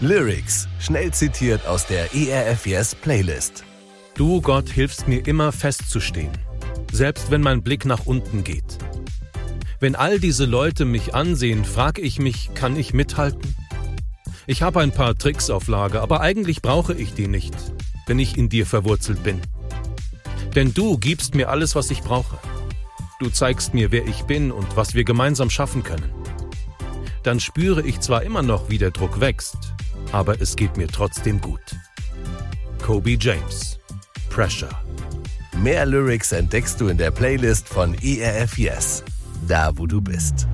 Lyrics, schnell zitiert aus der ERF Yes Playlist. Du, Gott, hilfst mir immer festzustehen, selbst wenn mein Blick nach unten geht. Wenn all diese Leute mich ansehen, frage ich mich, kann ich mithalten? Ich habe ein paar Tricks auf Lager, aber eigentlich brauche ich die nicht, wenn ich in dir verwurzelt bin. Denn du gibst mir alles, was ich brauche. Du zeigst mir, wer ich bin und was wir gemeinsam schaffen können. Dann spüre ich zwar immer noch, wie der Druck wächst, aber es geht mir trotzdem gut. Kobe James, Pressure. Mehr Lyrics entdeckst du in der Playlist von ERF Yes, da wo du bist.